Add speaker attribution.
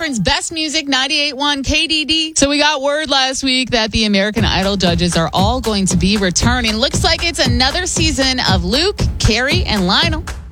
Speaker 1: Akron's best music, 98.1 KDD. So we got word last week that the American Idol judges are all going to be returning. Looks like it's another season of Luke, Carrie, and Lionel.